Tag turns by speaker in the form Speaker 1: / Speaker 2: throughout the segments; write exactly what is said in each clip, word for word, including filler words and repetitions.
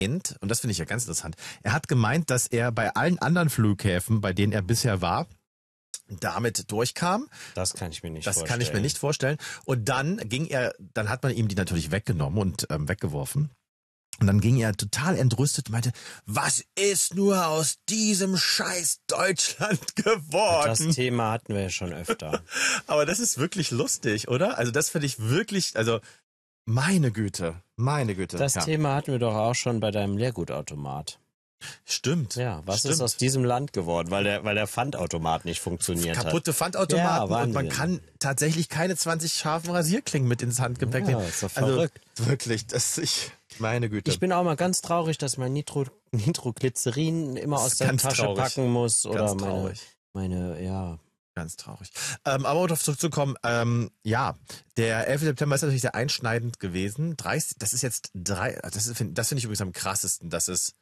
Speaker 1: Und das finde ich ja ganz interessant, er hat gemeint, dass er bei allen anderen Flughäfen, bei denen er bisher war, damit durchkam.
Speaker 2: Das kann ich mir nicht
Speaker 1: das
Speaker 2: vorstellen.
Speaker 1: Das kann ich mir nicht vorstellen. Und dann ging er, dann hat man ihm die natürlich weggenommen und ähm, weggeworfen. Und dann ging er total entrüstet und meinte, was ist nur aus diesem scheiß Deutschland geworden?
Speaker 2: Das Thema hatten wir ja schon öfter.
Speaker 1: Aber das ist wirklich lustig, oder? Also das finde ich wirklich, also meine Güte, meine Güte.
Speaker 2: Das
Speaker 1: ja.
Speaker 2: Thema hatten wir doch auch schon bei deinem Leergutautomat.
Speaker 1: Stimmt.
Speaker 2: Ja, was
Speaker 1: stimmt.
Speaker 2: ist aus diesem Land geworden, weil der, weil der Pfandautomat nicht funktioniert hat.
Speaker 1: Kaputte Pfandautomaten
Speaker 2: ja,
Speaker 1: und man kann tatsächlich keine zwanzig scharfen Rasierklingen mit ins Handgepäck
Speaker 2: ja,
Speaker 1: nehmen.
Speaker 2: ist doch
Speaker 1: also
Speaker 2: verrückt.
Speaker 1: wirklich, das ich meine Güte.
Speaker 2: Ich bin auch mal ganz traurig, dass mein Nitro, Nitroglycerin immer aus der Tasche
Speaker 1: traurig.
Speaker 2: packen muss oder
Speaker 1: ganz
Speaker 2: meine,
Speaker 1: traurig.
Speaker 2: meine, ja.
Speaker 1: Ganz traurig. Ähm, aber um darauf zurückzukommen, ähm, ja, der elfte September ist natürlich sehr einschneidend gewesen. dreißig, das ist jetzt drei, das ist, das finde ich übrigens am krassesten, dass es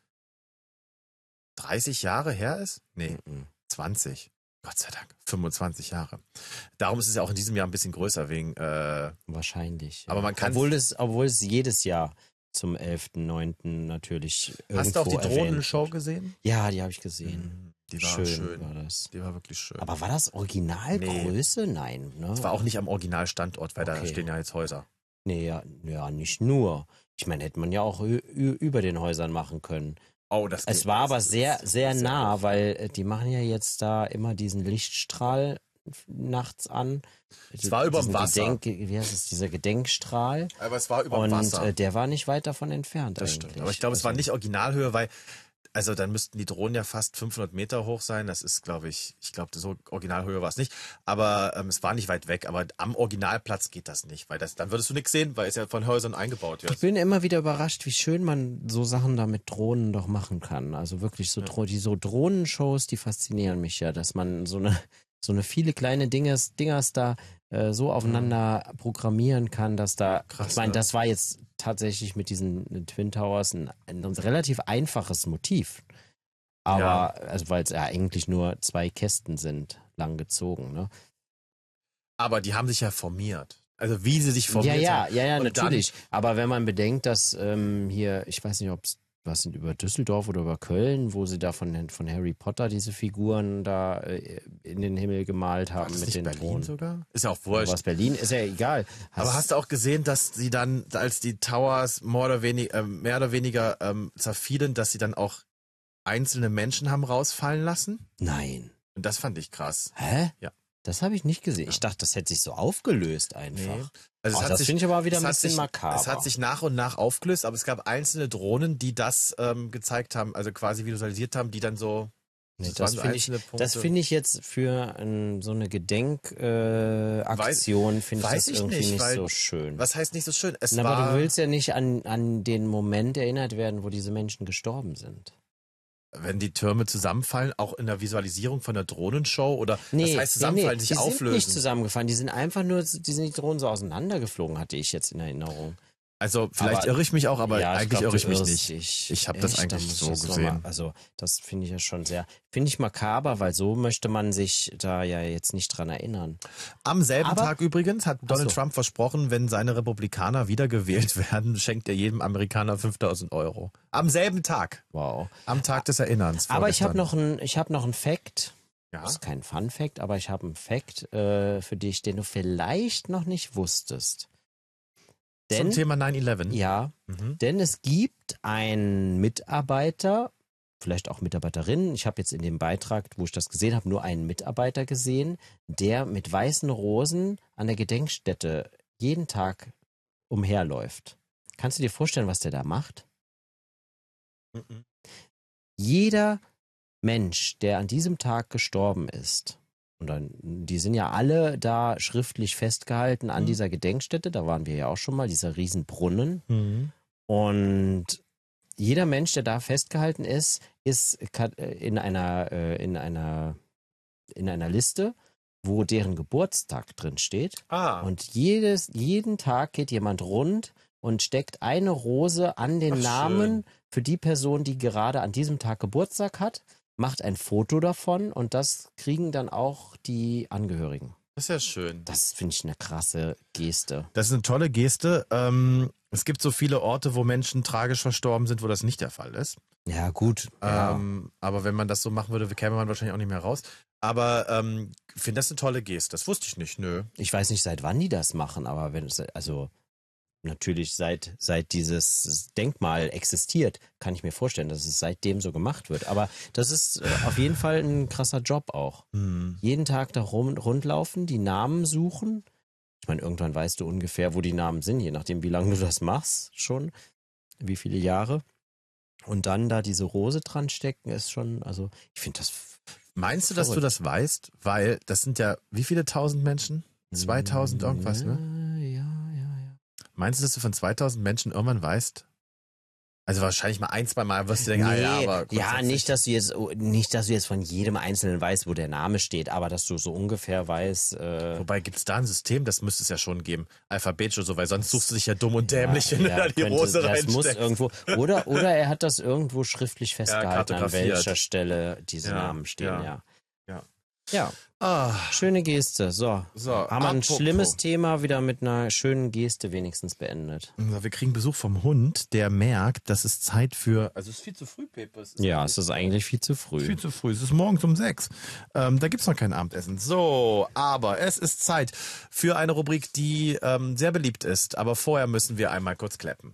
Speaker 1: dreißig Jahre her ist? Nee,
Speaker 2: Mhm.
Speaker 1: zwanzig. Gott sei Dank, fünfundzwanzig Jahre. Darum ist es ja auch in diesem Jahr ein bisschen größer wegen. Äh,
Speaker 2: Wahrscheinlich. Ja.
Speaker 1: Aber man kann.
Speaker 2: Obwohl es, obwohl es jedes Jahr zum elften neunten natürlich irgendwo
Speaker 1: Hast du auch die
Speaker 2: erwähnt
Speaker 1: Drohnenshow
Speaker 2: wird.
Speaker 1: gesehen?
Speaker 2: Ja, die habe ich gesehen.
Speaker 1: Die war
Speaker 2: schön,
Speaker 1: schön.
Speaker 2: war das.
Speaker 1: Die war wirklich schön.
Speaker 2: Aber war das Originalgröße? Nee. Nein. Ne?
Speaker 1: Es war auch nicht am Originalstandort, weil
Speaker 2: Okay.
Speaker 1: da stehen ja jetzt Häuser.
Speaker 2: Nee, ja, ja, nicht nur. Ich meine, hätte man ja auch ü- ü- über den Häusern machen können.
Speaker 1: Oh, das
Speaker 2: Es
Speaker 1: geht-
Speaker 2: war
Speaker 1: das
Speaker 2: aber
Speaker 1: ist-
Speaker 2: sehr,
Speaker 1: das ist
Speaker 2: sehr
Speaker 1: sehr
Speaker 2: nah,
Speaker 1: hoch.
Speaker 2: weil äh, die machen ja jetzt da immer diesen Lichtstrahl nachts an.
Speaker 1: Es war überm
Speaker 2: Diesen
Speaker 1: Wasser.
Speaker 2: Gedenk, wie heißt es, dieser Gedenkstrahl.
Speaker 1: Aber es war über
Speaker 2: Und
Speaker 1: Wasser.
Speaker 2: äh, der war nicht weit davon entfernt
Speaker 1: Das
Speaker 2: eigentlich.
Speaker 1: stimmt. Aber ich glaube, es war
Speaker 2: Also,
Speaker 1: nicht Originalhöhe, weil, also dann müssten die Drohnen ja fast fünfhundert Meter hoch sein. Das ist, glaube ich, ich glaube, so Originalhöhe war es nicht. Aber ähm, es war nicht weit weg. Aber am Originalplatz geht das nicht, weil das, dann würdest du nichts sehen, weil es ja von Häusern eingebaut wird.
Speaker 2: Ich bin immer wieder überrascht, wie schön man so Sachen da mit Drohnen doch machen kann. Also wirklich so, Dro- die so Drohnenshows, die faszinieren mich ja, dass man so eine so eine viele kleine Dingers, Dingers da äh, so aufeinander programmieren kann, dass da,
Speaker 1: Krass,
Speaker 2: ich meine,
Speaker 1: ne?
Speaker 2: das war jetzt tatsächlich mit diesen Twin Towers ein, ein relativ einfaches Motiv. Aber,
Speaker 1: Ja.
Speaker 2: also weil es ja eigentlich nur zwei Kästen sind, lang gezogen, ne?
Speaker 1: Aber die haben sich ja formiert. Also wie sie sich
Speaker 2: Ja,
Speaker 1: formiert
Speaker 2: ja,
Speaker 1: haben.
Speaker 2: ja, ja,
Speaker 1: Und
Speaker 2: natürlich. Aber wenn man bedenkt, dass ähm, hier, ich weiß nicht, ob es was sind über Düsseldorf oder über Köln, wo sie da von, von Harry Potter diese Figuren da äh, in den Himmel gemalt
Speaker 1: War
Speaker 2: haben
Speaker 1: das
Speaker 2: mit
Speaker 1: nicht
Speaker 2: den
Speaker 1: Berlin
Speaker 2: Drohnen.
Speaker 1: sogar? Ist ja auch
Speaker 2: Oder
Speaker 1: wurscht.
Speaker 2: was Berlin, ist ja egal.
Speaker 1: Aber hast du auch gesehen, dass sie dann, als die Towers mehr oder weniger, äh, mehr oder weniger ähm, zerfielen, dass sie dann auch einzelne Menschen haben rausfallen lassen?
Speaker 2: Nein.
Speaker 1: Und das fand ich krass.
Speaker 2: Hä?
Speaker 1: Ja.
Speaker 2: Das habe ich nicht gesehen.
Speaker 1: Ja.
Speaker 2: Ich dachte, das hätte sich so aufgelöst einfach.
Speaker 1: Nee. Also
Speaker 2: Oh,
Speaker 1: es hat
Speaker 2: das
Speaker 1: sich,
Speaker 2: finde ich aber wieder
Speaker 1: es
Speaker 2: ein
Speaker 1: hat
Speaker 2: bisschen
Speaker 1: sich,
Speaker 2: makaber.
Speaker 1: Es hat sich nach und nach aufgelöst, aber es gab einzelne Drohnen, die das ähm, gezeigt haben, also quasi visualisiert haben, die dann so.
Speaker 2: Nee,
Speaker 1: das
Speaker 2: das
Speaker 1: waren so
Speaker 2: finde ich,
Speaker 1: einzelne Punkte.
Speaker 2: das finde ich jetzt für ein, so eine Gedenkaktion, äh, Aktion finde ich
Speaker 1: weiß
Speaker 2: das
Speaker 1: ich
Speaker 2: irgendwie
Speaker 1: nicht,
Speaker 2: nicht,
Speaker 1: weil-
Speaker 2: so schön.
Speaker 1: Was heißt nicht so schön? Es
Speaker 2: Na,
Speaker 1: war.
Speaker 2: aber du willst ja nicht an, an den Moment erinnert werden, wo diese Menschen gestorben sind.
Speaker 1: Wenn die Türme zusammenfallen, auch in der Visualisierung von der Drohnenshow oder
Speaker 2: Nee,
Speaker 1: das heißt zusammenfallen,
Speaker 2: nee, nee.
Speaker 1: sich
Speaker 2: die
Speaker 1: auflösen.
Speaker 2: sind nicht zusammengefallen, die sind einfach nur, die sind die Drohnen so auseinandergeflogen, hatte ich jetzt in Erinnerung.
Speaker 1: Also vielleicht
Speaker 2: Aber-
Speaker 1: irre ich mich auch, aber
Speaker 2: ja,
Speaker 1: eigentlich
Speaker 2: glaub,
Speaker 1: irre ich
Speaker 2: du
Speaker 1: mich
Speaker 2: irrst
Speaker 1: nicht.
Speaker 2: dich.
Speaker 1: Ich habe das
Speaker 2: Echt? Da
Speaker 1: eigentlich
Speaker 2: muss ich
Speaker 1: so
Speaker 2: das noch
Speaker 1: gesehen.
Speaker 2: Mal, also das finde ich ja schon sehr, finde ich makaber, weil so möchte man sich da ja jetzt nicht dran erinnern.
Speaker 1: Am selben
Speaker 2: Aber-
Speaker 1: Tag übrigens hat Donald
Speaker 2: so.
Speaker 1: Trump versprochen, wenn seine Republikaner wiedergewählt werden, schenkt er jedem Amerikaner fünftausend Euro. Am selben Tag.
Speaker 2: Wow.
Speaker 1: Am Tag des Erinnerns.
Speaker 2: Aber ich habe
Speaker 1: vorgestern.
Speaker 2: noch ein, ich habe noch ein Fact.
Speaker 1: Ja?
Speaker 2: Das ist kein Fun Fact, aber ich habe einen Fact äh, für dich, den du vielleicht noch nicht wusstest.
Speaker 1: Zum
Speaker 2: Denn,
Speaker 1: Thema neun elf.
Speaker 2: ja,
Speaker 1: Mhm.
Speaker 2: denn es gibt einen Mitarbeiter, vielleicht auch Mitarbeiterin, ich habe jetzt in dem Beitrag, wo ich das gesehen habe, nur einen Mitarbeiter gesehen, der mit weißen Rosen an der Gedenkstätte jeden Tag umherläuft. Kannst du dir vorstellen, was der da macht?
Speaker 1: Mhm.
Speaker 2: Jeder Mensch, der an diesem Tag gestorben ist, und dann, die sind ja alle da schriftlich festgehalten an
Speaker 1: Mhm.
Speaker 2: dieser Gedenkstätte, da waren wir ja auch schon mal, dieser Riesenbrunnen.
Speaker 1: Mhm.
Speaker 2: Und jeder Mensch, der da festgehalten ist, ist in einer, äh, in einer, in einer Liste, wo deren Geburtstag drin steht.
Speaker 1: Ah,
Speaker 2: Und jedes, jeden Tag geht jemand rund und steckt eine Rose an den
Speaker 1: Ach,
Speaker 2: Namen
Speaker 1: schön.
Speaker 2: für die Person, die gerade an diesem Tag Geburtstag hat, macht ein Foto davon und das kriegen dann auch die Angehörigen.
Speaker 1: das ist ja schön.
Speaker 2: Das finde ich eine krasse Geste.
Speaker 1: Das ist eine tolle Geste. Ähm, Es gibt so viele Orte, wo Menschen tragisch verstorben sind, wo das nicht der Fall ist.
Speaker 2: Ja, gut. Ja.
Speaker 1: Ähm, aber wenn man das so machen würde, käme man wahrscheinlich auch nicht mehr raus. Aber ähm, ich finde das eine tolle Geste. Das wusste ich nicht, nö.
Speaker 2: Ich weiß nicht, seit wann die das machen, aber wenn es, also natürlich seit, seit dieses Denkmal existiert, kann ich mir vorstellen, dass es seitdem so gemacht wird. Aber das ist äh, auf jeden Fall ein krasser Job auch.
Speaker 1: Hm.
Speaker 2: Jeden Tag da rum, rundlaufen, die Namen suchen. Ich meine, irgendwann weißt du ungefähr, wo die Namen sind, je nachdem, wie lange du das machst schon, wie viele Jahre. Und dann da diese Rose dran stecken, ist schon, also ich finde das.
Speaker 1: Meinst du, dass du das weißt? Weil das sind ja, wie viele tausend Menschen? zweitausend irgendwas, ne?
Speaker 2: Ja, ja, ja.
Speaker 1: Meinst du, dass du von zweitausend Menschen irgendwann weißt? Also wahrscheinlich mal ein, zwei Mal wirst du denken,
Speaker 2: Nee,
Speaker 1: ah ja, aber
Speaker 2: ja, nicht, dass du jetzt, nicht, dass du jetzt von jedem Einzelnen weißt, wo der Name steht, aber dass du so ungefähr weißt. Äh,
Speaker 1: Wobei, gibt es da ein System? Das müsste es ja schon geben. Alphabetisch oder so, weil sonst suchst du dich ja dumm und dämlich,
Speaker 2: ja,
Speaker 1: wenn du
Speaker 2: ja,
Speaker 1: da die
Speaker 2: könnte,
Speaker 1: Rose
Speaker 2: das muss
Speaker 1: reinsteckst.
Speaker 2: irgendwo, oder, oder er hat das irgendwo schriftlich festgehalten, an
Speaker 1: kartografiert.
Speaker 2: welcher Stelle diese
Speaker 1: Ja,
Speaker 2: Namen stehen,
Speaker 1: ja.
Speaker 2: ja.
Speaker 1: Ja.
Speaker 2: Ja,
Speaker 1: Ah,
Speaker 2: schöne Geste. So,
Speaker 1: so,
Speaker 2: haben wir ein
Speaker 1: apropos.
Speaker 2: schlimmes Thema wieder mit einer schönen Geste wenigstens beendet.
Speaker 1: Wir kriegen Besuch vom Hund, der merkt, dass es Zeit für... Also es ist viel zu früh, Pepe. Es ist
Speaker 2: Ja, es ist eigentlich viel zu früh.
Speaker 1: Viel zu früh. Es ist morgens um sechs. Ähm, da gibt's noch kein Abendessen. So, aber es ist Zeit für eine Rubrik, die ähm, sehr beliebt ist. Aber vorher müssen wir einmal kurz klappen.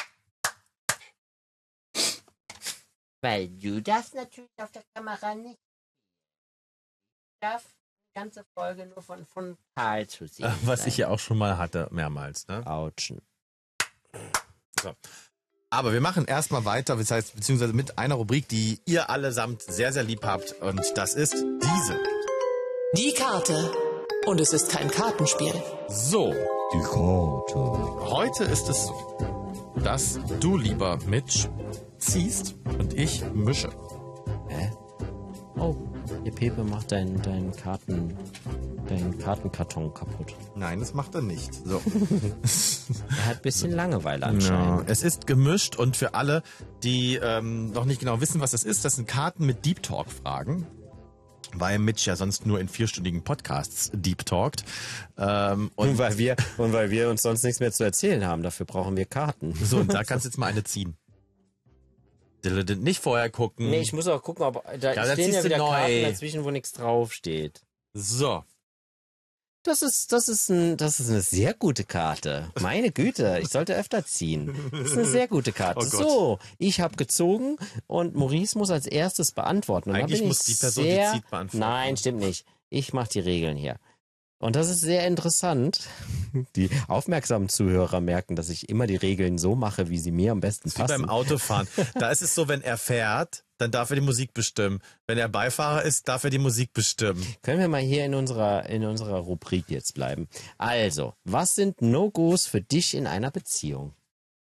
Speaker 2: Weil du das natürlich auf der Kamera nicht. Ich darf die ganze Folge nur von frontal zu sehen.
Speaker 1: Äh, was
Speaker 2: sein.
Speaker 1: ich ja auch schon mal hatte, mehrmals. Ne?
Speaker 2: Autschen.
Speaker 1: So. Aber wir machen erstmal weiter, das heißt, beziehungsweise mit einer Rubrik, die ihr allesamt sehr, sehr lieb habt. Und das ist diese.
Speaker 3: Die Karte. Und es ist kein Kartenspiel.
Speaker 1: So.
Speaker 2: Die Karte.
Speaker 1: Heute ist es so, dass du, lieber Mitch, ziehst und ich mische.
Speaker 2: Hä? Oh, der Pepe macht deinen dein Karten, deinen Kartenkarton kaputt.
Speaker 1: Nein, das macht er nicht. So.
Speaker 2: Er hat ein bisschen Langeweile
Speaker 1: Ja,
Speaker 2: anscheinend.
Speaker 1: es ist gemischt und für alle, die ähm, noch nicht genau wissen, was das ist, das sind Karten mit Deep Talk-Fragen. Weil Mitch ja sonst nur in vierstündigen Podcasts deep talkt. Ähm,
Speaker 2: Und
Speaker 1: und
Speaker 2: weil wir und weil wir uns sonst nichts mehr zu erzählen haben, dafür brauchen wir Karten.
Speaker 1: so, und da kannst du jetzt mal eine ziehen. Nicht vorher gucken.
Speaker 2: Nee, ich muss auch gucken, ob da
Speaker 1: Ja, dann
Speaker 2: stehen
Speaker 1: ziehst
Speaker 2: ja
Speaker 1: du
Speaker 2: wieder
Speaker 1: neu.
Speaker 2: Karten dazwischen, wo nichts draufsteht.
Speaker 1: So.
Speaker 2: Das ist, das ist ein, das ist eine sehr gute Karte. Meine Güte, ich sollte öfter ziehen. Das ist eine sehr gute Karte.
Speaker 1: Oh Gott.
Speaker 2: So, ich habe gezogen und Maurice muss als erstes beantworten. Und da
Speaker 1: Eigentlich
Speaker 2: bin
Speaker 1: muss
Speaker 2: ich
Speaker 1: die Person, die
Speaker 2: sehr,
Speaker 1: zieht, beantworten.
Speaker 2: Nein, stimmt nicht. Ich mache die Regeln hier. Und das ist sehr interessant. Die aufmerksamen Zuhörer merken, dass ich immer die Regeln so mache, wie sie mir am besten
Speaker 1: Das ist wie beim
Speaker 2: passen.
Speaker 1: Autofahren. Da ist es so, wenn er fährt, dann darf er die Musik bestimmen. Wenn er Beifahrer ist, darf er die Musik bestimmen.
Speaker 2: Können wir mal hier in unserer, in unserer Rubrik jetzt bleiben. Also, was sind No-Gos für dich in einer Beziehung?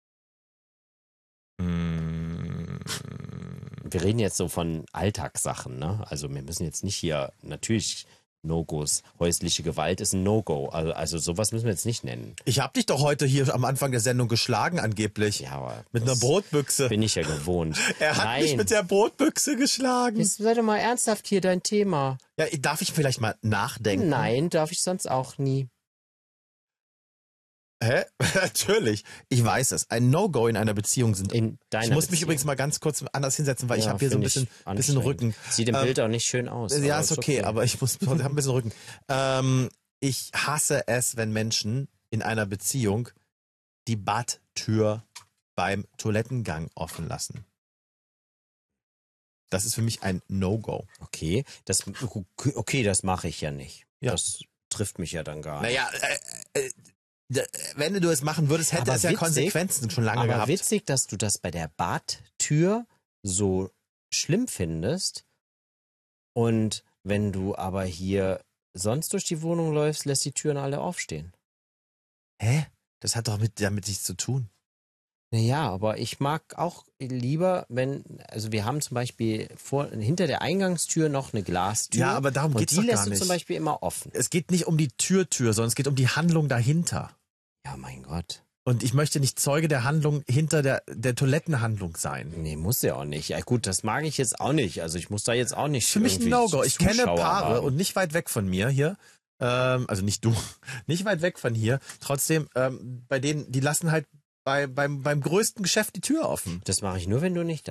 Speaker 1: Hm.
Speaker 2: Wir reden jetzt so von Alltagssachen, ne? Also wir müssen jetzt nicht hier, natürlich No-Gos. Häusliche Gewalt ist ein No-Go. Also, also sowas müssen wir jetzt nicht nennen.
Speaker 1: Ich hab dich doch heute hier am Anfang der Sendung geschlagen, angeblich.
Speaker 2: Ja, aber
Speaker 1: Mit einer
Speaker 2: das
Speaker 1: Brotbüchse.
Speaker 2: bin ich ja gewohnt.
Speaker 1: Er hat
Speaker 2: Nein.
Speaker 1: mich mit der Brotbüchse geschlagen.
Speaker 2: Jetzt sei doch mal ernsthaft hier dein Thema.
Speaker 1: Ja, darf ich vielleicht mal nachdenken?
Speaker 2: Nein, darf ich sonst auch nie.
Speaker 1: Hä? Natürlich. Ich weiß es. Ein No-Go in einer Beziehung sind.
Speaker 2: In deiner
Speaker 1: Ich muss mich
Speaker 2: Beziehung.
Speaker 1: übrigens mal ganz kurz anders hinsetzen, weil ich
Speaker 2: Ja,
Speaker 1: habe hier so ein
Speaker 2: find ich
Speaker 1: bisschen, bisschen
Speaker 2: anstrengend.
Speaker 1: Rücken.
Speaker 2: Sieht im
Speaker 1: Ähm,
Speaker 2: Bild auch nicht schön aus.
Speaker 1: Ja,
Speaker 2: aber
Speaker 1: ist okay, aber ich muss, ich habe ein bisschen Rücken. Ähm, ich hasse es, wenn Menschen in einer Beziehung die Badtür beim Toilettengang offen lassen. Das ist für mich ein No-Go.
Speaker 2: Okay, das, okay, das mache ich ja nicht.
Speaker 1: Ja.
Speaker 2: Das trifft mich ja dann gar nicht.
Speaker 1: Naja, äh, äh, wenn du es machen würdest, hätte
Speaker 2: Aber
Speaker 1: es ja
Speaker 2: witzig,
Speaker 1: Konsequenzen schon lange
Speaker 2: Aber
Speaker 1: gehabt.
Speaker 2: witzig, dass du das bei der Badtür so schlimm findest. Und wenn du aber hier sonst durch die Wohnung läufst, lässt die Türen alle aufstehen.
Speaker 1: Hä? Das hat doch mit, damit nichts zu tun.
Speaker 2: Naja, aber ich mag auch lieber, wenn, also wir haben zum Beispiel vor, hinter der Eingangstür noch eine Glastür.
Speaker 1: Ja, aber darum
Speaker 2: und
Speaker 1: geht's
Speaker 2: die
Speaker 1: doch gar
Speaker 2: lässt du
Speaker 1: nicht.
Speaker 2: zum Beispiel immer offen.
Speaker 1: Es geht nicht um die Türtür, sondern es geht um die Handlung dahinter.
Speaker 2: Ja, mein Gott.
Speaker 1: Und ich möchte nicht Zeuge der Handlung hinter der, der Toilettenhandlung sein.
Speaker 2: Nee, muss ja auch nicht. Ja gut, das mag ich jetzt auch nicht. Also ich muss da jetzt auch nicht
Speaker 1: Für mich ein
Speaker 2: irgendwie
Speaker 1: No-Go. Ich kenne
Speaker 2: Zuschauer
Speaker 1: Paare
Speaker 2: haben.
Speaker 1: und nicht weit weg von mir hier, ähm, also nicht du, nicht weit weg von hier, trotzdem, ähm, bei denen, die lassen halt bei, beim, beim größten Geschäft die Tür offen.
Speaker 2: Das mache ich nur, wenn du nicht